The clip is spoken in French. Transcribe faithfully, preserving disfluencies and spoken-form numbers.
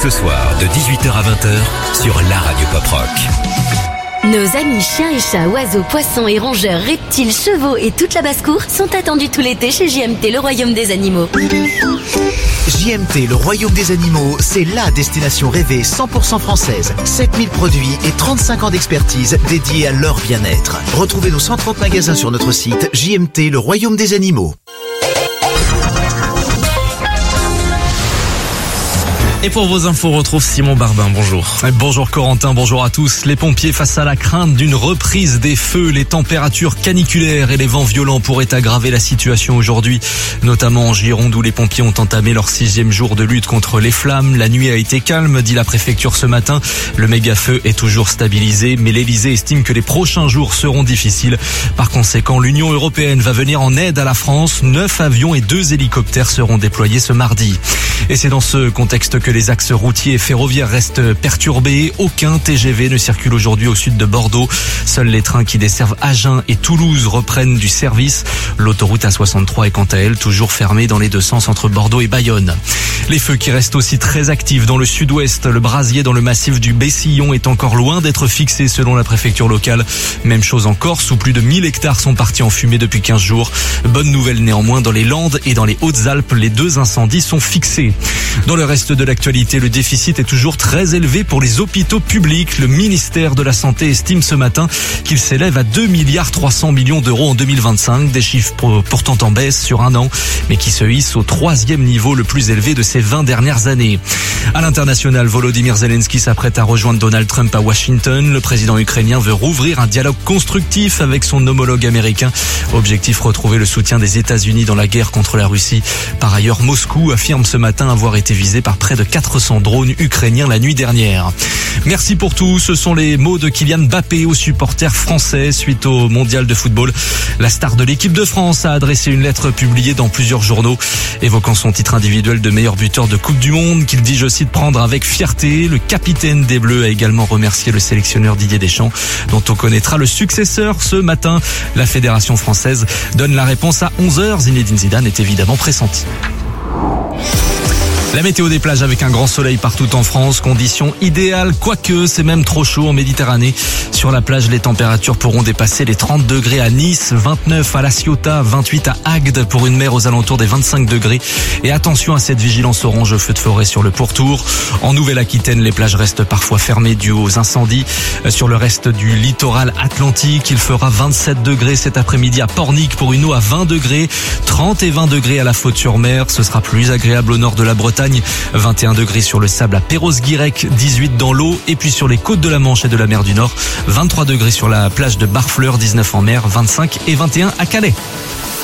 ce soir de dix-huit heures à vingt heures sur la radio Pop Rock. Nos amis chiens et chats, oiseaux, poissons et rongeurs, reptiles, chevaux et toute la basse-cour sont attendus tout l'été chez J M T, le royaume des animaux. J M T, le royaume des animaux, c'est la destination rêvée cent pour cent française. sept mille produits et trente-cinq ans d'expertise dédiés à leur bien-être. Retrouvez nos cent trente magasins sur notre site J M T, le royaume des animaux. Et pour vos infos, on retrouve Simon Barbin. Bonjour. Bonjour Corentin, bonjour à tous. Les pompiers face à la crainte d'une reprise des feux. Les températures caniculaires et les vents violents pourraient aggraver la situation aujourd'hui, notamment en Gironde où les pompiers ont entamé leur sixième jour de lutte contre les flammes. La nuit a été calme, dit la préfecture ce matin. Le méga-feu est toujours stabilisé, mais l'Elysée estime que les prochains jours seront difficiles. Par conséquent, l'Union européenne va venir en aide à la France. Neuf avions et deux hélicoptères seront déployés ce mardi. Et c'est dans ce contexte que les axes routiers et ferroviaires restent perturbés. Aucun T G V ne circule aujourd'hui au sud de Bordeaux. Seuls les trains qui desservent Agen et Toulouse reprennent du service. L'autoroute A soixante-trois est quant à elle toujours fermée dans les deux sens entre Bordeaux et Bayonne. Les feux qui restent aussi très actifs dans le sud-ouest. Le brasier dans le massif du Bessillon est encore loin d'être fixé selon la préfecture locale. Même chose en Corse où plus de mille hectares sont partis en fumée depuis quinze jours. Bonne nouvelle néanmoins dans les Landes et dans les Hautes-Alpes. Les deux incendies sont fixés. Dans le reste de l'actualité, le déficit est toujours très élevé pour les hôpitaux publics. Le ministère de la Santé estime ce matin qu'il s'élève à deux milliards trois cents millions d'euros en deux mille vingt-cinq. Des chiffres pourtant en baisse sur un an, mais qui se hissent au troisième niveau le plus élevé de ces vingt dernières années. À l'international, Volodymyr Zelensky s'apprête à rejoindre Donald Trump à Washington. Le président ukrainien veut rouvrir un dialogue constructif avec son homologue américain. Objectif, retrouver le soutien des États-Unis dans la guerre contre la Russie. Par ailleurs, Moscou affirme ce matin avoir été visé par près de quatre cents drones ukrainiens la nuit dernière. Merci pour tout. Ce sont les mots de Kylian Mbappé aux supporters français suite au mondial de football. La star de l'équipe de France a adressé une lettre publiée dans plusieurs journaux évoquant son titre individuel de meilleur buteur de Coupe du Monde qu'il dit, je cite, prendre avec fierté. Le capitaine des Bleus a également remercié le sélectionneur Didier Deschamps dont on connaîtra le successeur ce matin. La fédération française donne la réponse à onze heures. Zinedine Zidane est évidemment pressenti. La météo des plages avec un grand soleil partout en France, conditions idéales, quoique c'est même trop chaud en Méditerranée. Sur la plage, les températures pourront dépasser les trente degrés à Nice, vingt-neuf à La Ciotat, vingt-huit à Agde pour une mer aux alentours des vingt-cinq degrés. Et attention à cette vigilance orange au feu de forêt sur le pourtour. En Nouvelle-Aquitaine, les plages restent parfois fermées dû aux incendies. Sur le reste du littoral atlantique, il fera vingt-sept degrés cet après-midi à Pornic pour une eau à vingt degrés, trente et vingt degrés à la Faute-sur-Mer. Ce sera plus agréable au nord de la Bretagne. vingt et un degrés sur le sable à Perros-Guirec, dix-huit dans l'eau et puis sur les côtes de la Manche et de la mer du Nord, vingt-trois degrés sur la plage de Barfleur, dix-neuf en mer, vingt-cinq et vingt et un à Calais.